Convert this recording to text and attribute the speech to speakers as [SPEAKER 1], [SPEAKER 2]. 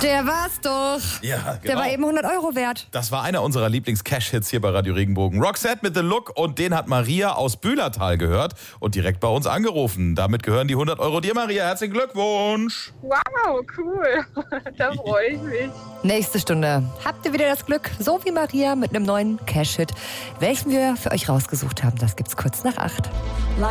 [SPEAKER 1] Der war's doch.
[SPEAKER 2] Ja, genau.
[SPEAKER 1] Der war eben 100 € wert.
[SPEAKER 2] Das war einer unserer Lieblings-Cash-Hits hier bei Radio Regenbogen. Roxette mit The Look und den hat Maria aus Bühlertal gehört und direkt bei uns angerufen. Damit gehören die 100 € dir, Maria. Herzlichen Glückwunsch.
[SPEAKER 3] Wow, cool. Da freue ich mich.
[SPEAKER 1] Nächste Stunde habt ihr wieder das Glück, so wie Maria mit einem neuen Cash-Hit, welchen wir für euch rausgesucht haben. Das gibt's kurz nach 8.